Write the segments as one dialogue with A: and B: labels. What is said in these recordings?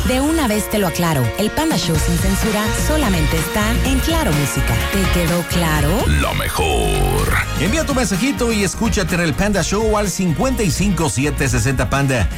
A: De una vez te lo aclaro, el Panda Show sin censura solamente está en Claro Música. ¿Te quedó claro?
B: Lo mejor. Envía tu mensajito y escúchate en el Panda Show al 55760 Panda.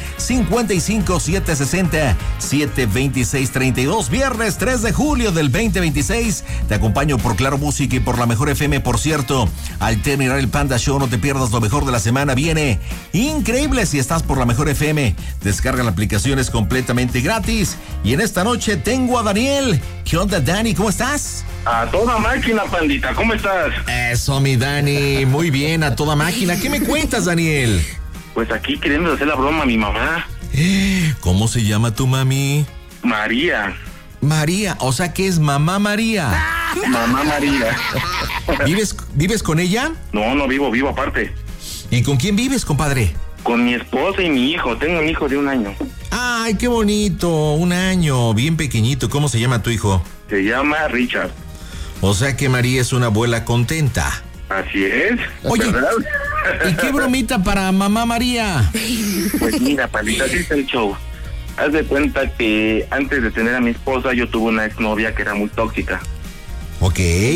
B: 55760-72632. Viernes 3 de julio del 2026. Te acompaño por Claro Música y por la Mejor FM. Por cierto, al terminar el Panda Show, no te pierdas lo mejor de la semana. Viene increíble si estás por la Mejor FM. Descarga la aplicación, es completamente gratis. Y en esta noche tengo a Daniel. ¿Qué onda, Dani? ¿Cómo estás?
C: A toda máquina, pandita. ¿Cómo estás?
B: Eso, mi Dani. Muy bien, a toda máquina. ¿Qué me cuentas, Daniel?
C: Pues aquí queriendo hacer la broma a mi mamá.
B: ¿Cómo se llama tu mami?
C: María.
B: María, o sea que es Mamá María.
C: Mamá María.
B: ¿Vives con ella?
C: No vivo aparte.
B: ¿Y con quién vives, compadre?
C: Con mi esposa y mi hijo. Tengo un hijo de 1 año.
B: Ay, qué bonito. 1 año, bien pequeñito. ¿Cómo se llama tu hijo?
C: Se llama Richard.
B: O sea que María es una abuela contenta.
C: Así es.
B: Oye,
C: ¿verdad?
B: ¿Y qué bromita para Mamá María?
C: Pues mira, pandita, así está el show. Haz de cuenta que antes de tener a mi esposa, yo tuve una exnovia que era muy tóxica.
B: Ok.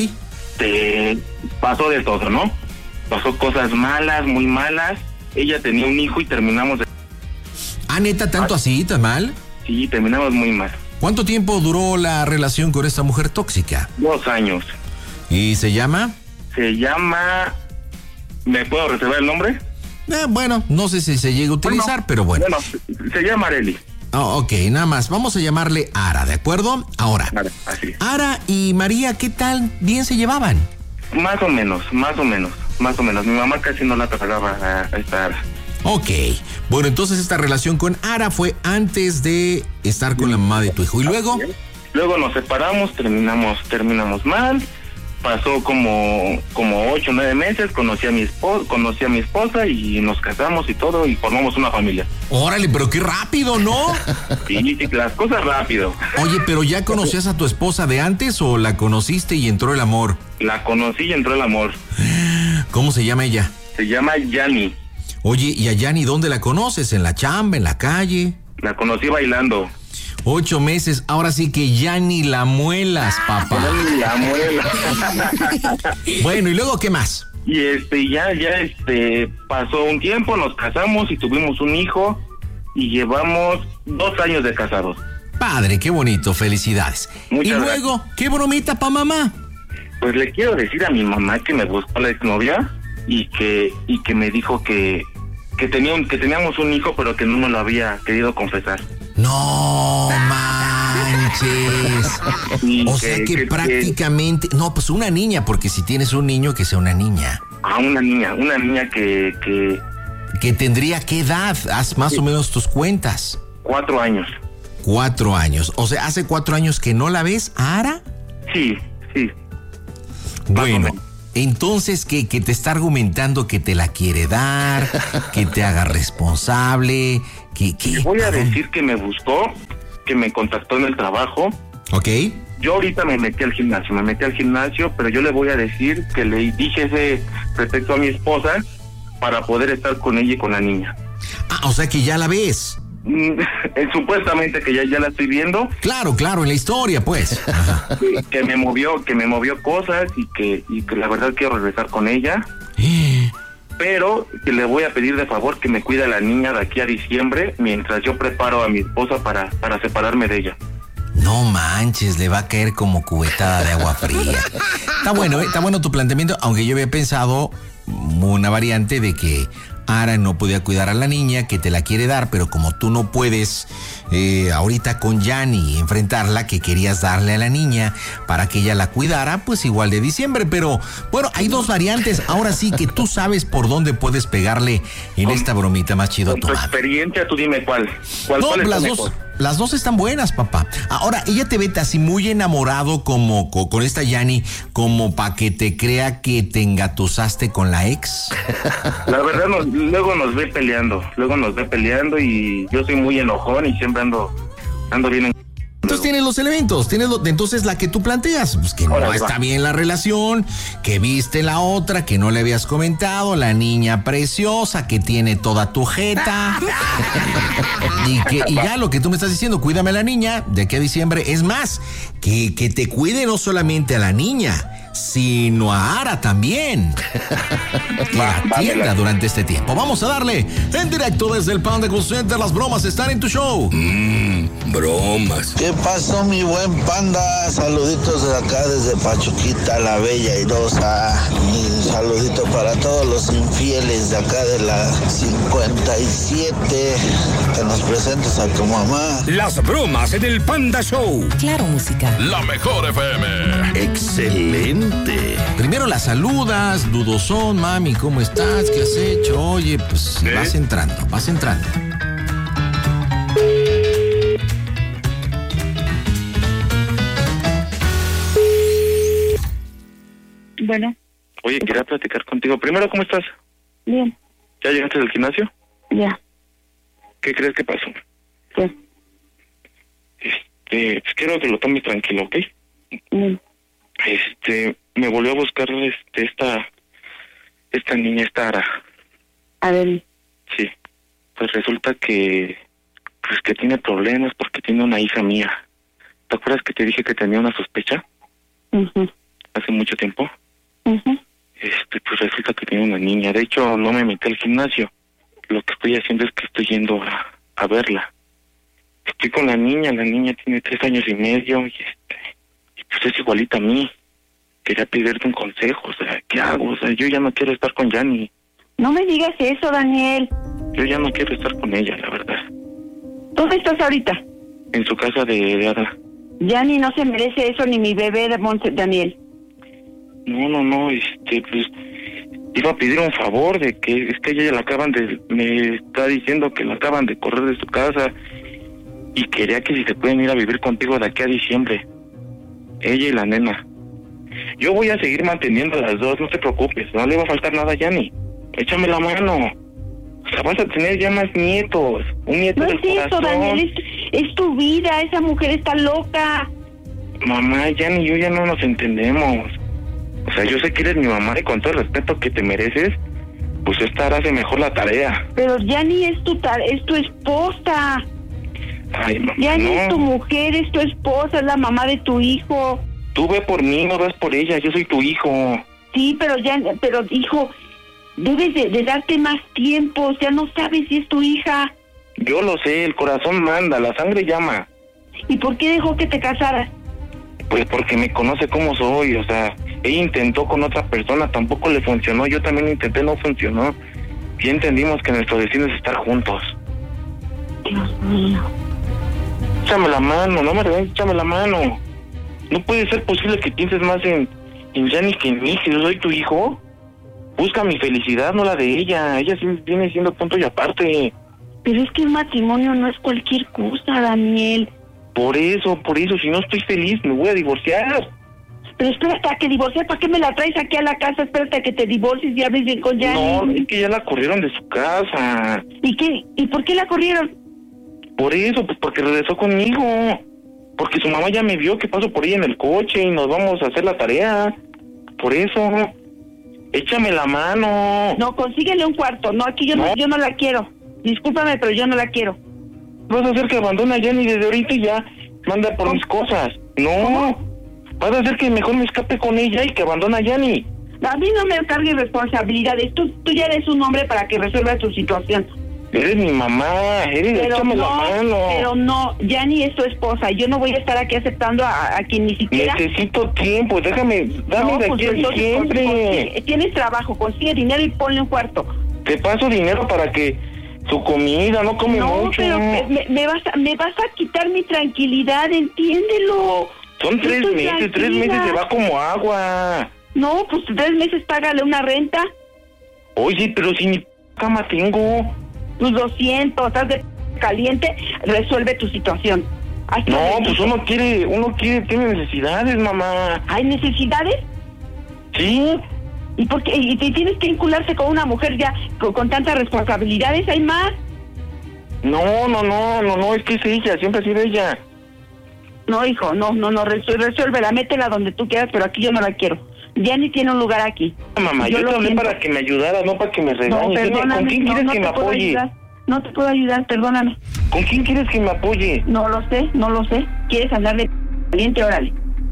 C: Pasó de todo, ¿no? Pasó cosas malas, muy malas. Ella tenía un hijo y terminamos de...
B: Ah, ¿neta, tanto así, tan mal?
C: Sí, terminamos muy mal.
B: ¿Cuánto tiempo duró la relación con esta mujer tóxica?
C: 2 años.
B: ¿Y se llama?
C: Se llama... ¿Me puedo reservar el nombre?
B: Bueno, no sé si se llega a utilizar, pero bueno.
C: Bueno, se llama Arely.
B: Oh, ok, nada más. Vamos a llamarle Ara, ¿de acuerdo? Ahora,
C: Vale, así.
B: Ara y María, ¿qué tal? ¿Bien se llevaban?
C: Más o menos. Mi mamá casi no la tragaba a esta Ara.
B: Ok, bueno, entonces esta relación con Ara fue antes de estar con la mamá de tu hijo. ¿Y luego?
C: Luego nos separamos, terminamos mal. Pasó como 8 o 9 meses, conocí a mi esposa y nos casamos y todo y formamos una familia.
B: Órale, pero qué rápido, ¿no?
C: Sí, las cosas rápido.
B: Oye, pero ¿ya conocías a tu esposa de antes o la conociste y entró el amor?
C: La conocí y entró el amor.
B: ¿Cómo se llama ella?
C: Se llama Yani.
B: Oye, ¿y a Yani dónde la conoces? ¿En la chamba, en la calle?
C: La conocí bailando.
B: 8 meses, ahora sí que ya ni la muelas, papá.
C: Ya ni la muela.
B: Bueno, ¿y luego qué más?
C: Y ya pasó un tiempo, nos casamos y tuvimos un hijo y llevamos 2 años de casados.
B: Padre, qué bonito, felicidades.
C: Muchas
B: y luego,
C: gracias.
B: ¿qué bromita pa' mamá?
C: Pues le quiero decir a mi mamá que me buscó la exnovia y que me dijo que teníamos un hijo, pero que no me lo había querido confesar.
B: No manches. O sea que prácticamente... No, pues una niña, porque si tienes un niño, que sea una niña.
C: Ah, una niña que...
B: ¿Que tendría qué edad? Haz más o menos tus cuentas.
C: 4 años.
B: 4 años. O sea, ¿hace 4 años que no la ves, Ara?
C: Sí.
B: Bueno, entonces que te está argumentando que te la quiere dar, que te haga responsable, que...
C: Voy a decir que me buscó, que me contactó en el trabajo.
B: Ok.
C: Yo ahorita me metí al gimnasio, pero yo le voy a decir que le dije ese pretexto a mi esposa para poder estar con ella y con la niña.
B: Ah, o sea que ya la ves.
C: Supuestamente que ya la estoy viendo.
B: Claro, en la historia, pues. Ajá.
C: que me movió cosas y que la verdad quiero regresar con ella. Pero que le voy a pedir de favor que me cuide a la niña de aquí a diciembre mientras yo preparo a mi esposa para separarme de ella.
B: No manches, le va a caer como cubetada de agua fría. Está bueno tu planteamiento, aunque yo había pensado una variante de que Ara no podía cuidar a la niña, que te la quiere dar, pero como tú no puedes ahorita con Yani enfrentarla, que querías darle a la niña para que ella la cuidara, pues igual de diciembre. Pero bueno, hay 2 variantes. Ahora sí que tú sabes por dónde puedes pegarle en esta bromita más chido a tu
C: mami.
B: madre.
C: Experiencia, tú dime cuál
B: Las dos están buenas, papá. Ahora, ella te ve así muy enamorado como con esta Yani, como para que te crea que te engatusaste con la ex.
C: La verdad, luego nos ve peleando y yo soy muy enojón y siempre ando bien
B: Entonces tienes los elementos, entonces la que tú planteas, pues que no está bien la relación, que viste la otra, que no le habías comentado, la niña preciosa, que tiene toda tu jeta, y ya lo que tú me estás diciendo, cuídame a la niña de aquí a diciembre, es más, que te cuide no solamente a la niña, sino a Ara también. Que la atienda durante este tiempo. Vamos a darle en directo desde el Panda Cool Center. Las bromas están en tu show.
D: Bromas.
E: ¿Qué pasó, mi buen Panda? Saluditos de acá desde Pachuquita, la bella airosa. Y saludito para todos los infieles de acá de la 57. Que nos presentes a tu mamá.
D: Las bromas en el Panda Show.
A: Claro Música.
F: La mejor FM.
D: Excelente.
B: Primero la saludas, dudosón, mami, ¿cómo estás? ¿Qué has hecho? Oye, pues vas entrando.
G: Bueno.
C: Oye, quería platicar contigo. Primero, ¿cómo estás?
G: Bien.
C: ¿Ya llegaste del gimnasio?
G: Ya.
C: ¿Qué crees que pasó?
G: ¿Qué?
C: Pues quiero que lo tomes tranquilo, ¿ok?
G: Bien.
C: Me volvió a buscar esta niña, esta Ara.
G: A ver.
C: Sí. Pues resulta que tiene problemas porque tiene una hija mía. ¿Te acuerdas que te dije que tenía una sospecha?
G: Uh-huh.
C: Hace mucho tiempo.
G: Uh-huh.
C: Pues resulta que tiene una niña. De hecho, no me metí al gimnasio. Lo que estoy haciendo es que estoy yendo a verla. Estoy con la niña tiene 3 años y medio y pues es igualita a mí. Quería pedirte un consejo, o sea, ¿qué hago? O sea, yo ya no quiero estar con Yani.
G: No me digas eso, Daniel.
C: Yo ya no quiero estar con ella, la verdad.
G: ¿Dónde estás ahorita?
C: En su casa de Ada.
G: Yani no se merece eso, ni mi bebé de Daniel.
C: No, pues iba a pedir un favor de que es que ella me está diciendo que la acaban de correr de su casa y quería que si se pueden ir a vivir contigo de aquí a diciembre. Ella y la nena. Yo voy a seguir manteniendo a las dos, no te preocupes, no le va a faltar nada a Yani. Échame la mano. O sea, vas a tener ya más nietos. Un nieto
G: No
C: del
G: es eso,
C: corazón.
G: Daniel, es tu vida, esa mujer está loca.
C: Mamá, Yani y yo ya no nos entendemos. O sea, yo sé que eres mi mamá y con todo el respeto que te mereces, pues esta hará mejor la tarea.
G: Pero Yani es tu esposa.
C: Ay, mamá,
G: Yani
C: no.
G: es tu mujer, es tu esposa, es la mamá de tu hijo.
C: Tú ve por mí, no vas por ella, yo soy tu hijo.
G: Sí, pero hijo, debes de darte más tiempo, o sea, no sabes si es tu hija.
C: Yo lo sé, el corazón manda, la sangre llama.
G: ¿Y por qué dejó que te casaras?
C: Pues porque me conoce cómo soy, o sea, ella intentó con otra persona, tampoco le funcionó, yo también intenté, no funcionó. Y entendimos que nuestro destino es estar juntos.
G: Dios mío.
C: Échame la mano, no me regañes, échame la mano. No puede ser posible que pienses más en Yani que en mí, si yo soy tu hijo. Busca mi felicidad, no la de ella. Ella sí viene siendo punto y aparte.
G: Pero es que un matrimonio no es cualquier cosa, Daniel.
C: Por eso, si no estoy feliz, me voy a divorciar.
G: Pero espérate a que divorciar, ¿para qué me la traes aquí a la casa? Espérate a que te divorcies y hables bien con Yani.
C: No, es que ya la corrieron de su casa.
G: ¿Y qué? ¿Y por qué la corrieron?
C: Por eso, pues porque regresó conmigo. Porque su mamá ya me vio que paso por ella en el coche y nos vamos a hacer la tarea. Por eso, échame la mano.
G: No, consíguele un cuarto. No, aquí yo no la quiero. Discúlpame, pero yo no la quiero.
C: Vas a hacer que abandone a Yani desde ahorita y ya manda por mis cosas. No.
G: ¿Cómo?
C: Vas a hacer que mejor me escape con ella y que abandone a Yani.
G: A mí no me cargues responsabilidades. Tú ya eres un hombre para que resuelva tu situación.
C: Eres mi mamá, échame la mano.
G: Pero no, Yani es tu esposa. Yo no voy a estar aquí aceptando a quien ni siquiera...
C: Necesito tiempo, dame de aquí a diciembre.
G: Tienes trabajo, consigue dinero y ponle un cuarto.
C: Te paso dinero para que su comida no come mucho.
G: No, pero me vas a quitar mi tranquilidad, entiéndelo.
C: Son 3 meses, 3 meses se va como agua.
G: No, pues 3 meses págale una renta.
C: Oye, pero si ni cama tengo.
G: Pues 200, estás de caliente, resuelve tu situación.
C: No, pues uno quiere, tiene necesidades, mamá.
G: ¿Hay necesidades?
C: Sí.
G: ¿Y por qué? ¿Y tienes que vincularse con una mujer ya con tantas responsabilidades? ¿Hay más?
C: No, es que es ella, siempre ha sido ella.
G: No, hijo, no, resuélvela, métela donde tú quieras, pero aquí yo no la quiero. Yanni tiene un lugar aquí.
C: Mamá, yo te hablé para que me ayudaras, no para que me regañes.
G: No, perdóname,
C: ¿Con quién quieres que me apoye?
G: No te puedo ayudar, perdóname.
C: ¿Con quién quieres que me apoye?
G: No lo sé. ¿Quieres andar de caliente? Órale.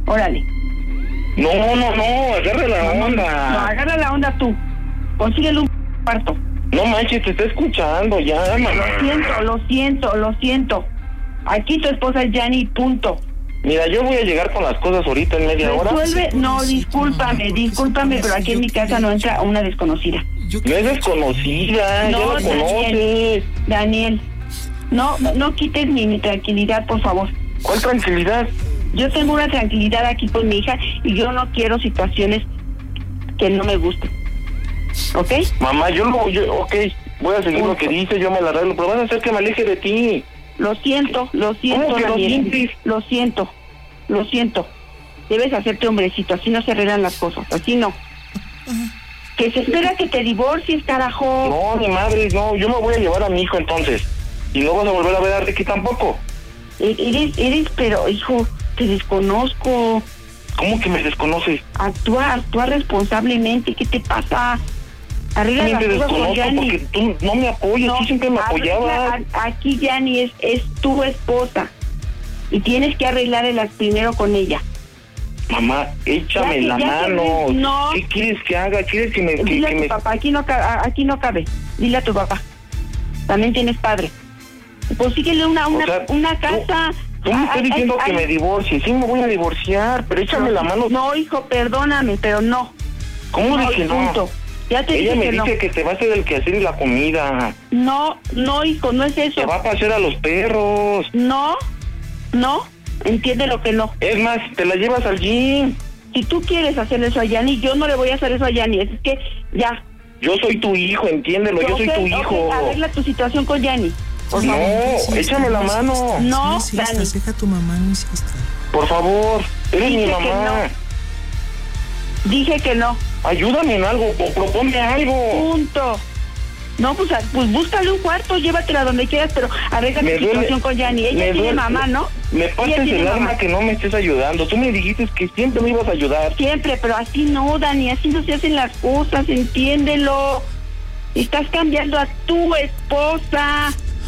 C: No, agarra la onda.
G: No, agarra la onda tú. Consíguele un cuarto.
C: No manches, te está escuchando ya, mamá.
G: Lo siento. Aquí tu esposa es Yanni, punto.
C: Mira, yo voy a llegar con las cosas ahorita en media hora.
G: No, discúlpame, pero aquí en mi casa no entra una desconocida.
C: No es desconocida, ya la conoces.
G: Daniel, no quites mi tranquilidad, por favor.
C: ¿Cuál tranquilidad?
G: Yo tengo una tranquilidad aquí con mi hija y yo no quiero situaciones que no me gusten. ¿Ok?
C: Mamá, ok, voy a seguir lo que dice, yo me la arreglo, pero vas a hacer que me aleje de ti.
G: Lo siento, Daniel. Lo siento. Debes hacerte hombrecito, así no se arreglan las cosas, así no. Que se espera que te divorcies, carajo.
C: No, mi madre, no, yo me voy a llevar a mi hijo entonces. Y no vas a volver a ver a Ricky tampoco.
G: Eres, pero hijo, te desconozco.
C: ¿Cómo que me desconoces?
G: Actúa responsablemente, ¿qué te pasa? Arregla las cosas con Yanni.
C: Porque tú no me apoyas, tú siempre me apoyabas.
G: Aquí Yanni es tu esposa y tienes que arreglarlas primero con ella.
C: Mamá, échame la mano.
G: No.
C: ¿Qué quieres que haga? ¿Quieres que me...
G: Dile a tu papá, aquí no cabe. Dile a tu papá. También tienes padre. Pues síguele una casa.
C: Tú me estás diciendo que me divorcie. Sí, me voy a divorciar, pero échame la mano.
G: No, hijo, perdóname, pero no.
C: ¿Cómo de que no?
G: Ya te
C: Ella
G: dije
C: me dice que te va a hacer el quehacer y la comida.
G: No, hijo, no es eso.
C: Te va a pasear a los perros.
G: No, entiende lo que no.
C: Es más, te la llevas al gym.
G: Si tú quieres hacer eso a Yanni, yo no le voy a hacer eso a Yanni. Es que ya.
C: Yo soy tu hijo, entiéndelo, yo soy tu hijo.
G: Arregla tu situación con Yanni.
C: No, échame la mano.
G: No, Dani.
H: Deja a tu mamá, no insistas.
C: Por favor, eres mi mamá.
G: Dije que no.
C: Ayúdame en algo, proponme algo.
G: Punto. No, pues búscale un cuarto, llévatela donde quieras, pero arregla tu situación con Yanni. Ella tiene mamá, ¿no?
C: Me partes el alma que no me estés ayudando. Tú me dijiste que siempre me ibas a ayudar.
G: Siempre, pero así no, Dani, así no se hacen las cosas, entiéndelo. Estás cambiando a tu esposa.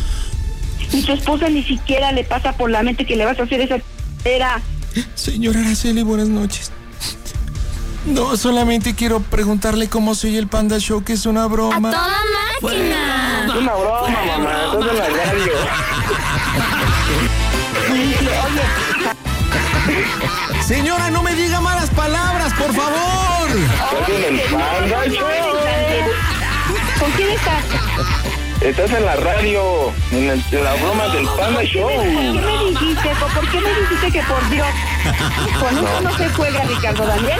G: Y tu esposa ni siquiera le pasa por la mente que le vas a hacer esa era.
H: Señora Araceli, buenas noches. No, solamente quiero preguntarle cómo soy el Panda Show, que es una broma.
I: ¡A toda máquina!
C: Es una broma, mamá, estás en la radio.
B: Señora, no me diga malas palabras, por favor.
C: Estás en el Panda Show.
G: ¿Con quién estás?
C: Estás en la radio, en la broma del Panda Show.
G: ¿Por qué me dijiste que por Dios? Con eso no se juega, Ricardo Daniel.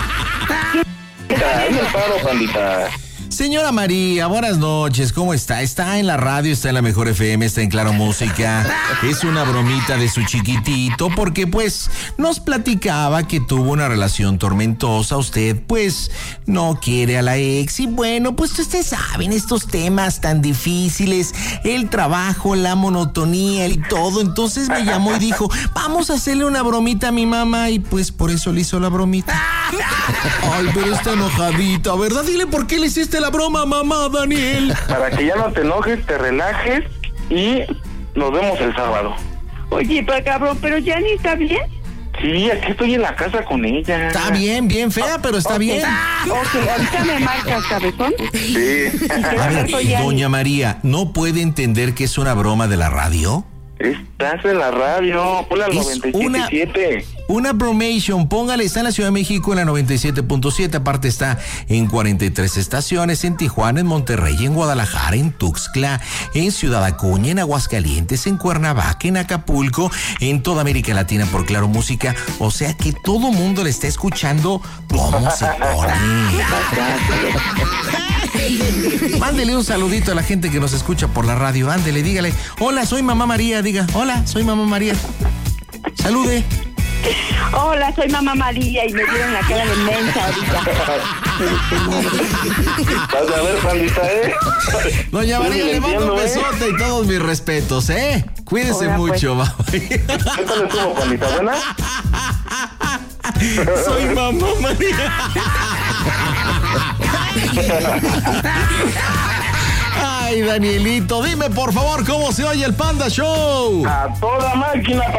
C: Hazme el paro, pandita.
B: Señora María, buenas noches, ¿cómo está? Está en la radio, está en la Mejor FM, está en Claro Música. Es una bromita de su chiquitito porque pues nos platicaba que tuvo una relación tormentosa. Usted pues no quiere a la ex y bueno, pues ustedes saben estos temas tan difíciles, el trabajo, la monotonía y todo. Entonces me llamó y dijo, vamos a hacerle una bromita a mi mamá y pues por eso le hizo la bromita. Ay, pero está enojadita, ¿verdad? Dile por qué le hiciste la broma, mamá, Daniel.
C: Para que ya no te enojes, te relajes y nos vemos el sábado.
G: Oye, cabrón, pero Yanni está bien.
C: Sí, aquí estoy en la casa con ella.
B: Está bien, bien fea, pero está bien.
G: Ok, ahorita me marcas, cabezón.
C: Sí.
B: A ver, doña María, ¿no puede entender que es una broma de la radio?
C: Estás en la radio, ponle al 97.7.
B: Una bromation, póngale, está en la Ciudad de México en la 97.7, aparte está en 43 estaciones, en Tijuana, en Monterrey, en Guadalajara, en Tuxtla, en Ciudad Acuña, en Aguascalientes, en Cuernavaca, en Acapulco, en toda América Latina por Claro Música, o sea que todo mundo le está escuchando cómo se pone. Mándele un saludito a la gente que nos escucha por la radio, ándele, dígale, hola, soy mamá María, diga, hola, soy mamá María. Salude.
G: Hola, soy mamá María y me dieron la cara de mensa ahorita.
C: Vas a ver, pandita,
B: Doña María, le mando un besote y todos mis respetos, Cuídese
G: Hola,
B: mucho, mamá.
C: ¿Qué tal estuvo, pandita? ¿Buena?
B: Soy mamá María. Ay, Danielito, dime por favor cómo se oye el Panda Show.
C: A toda máquina,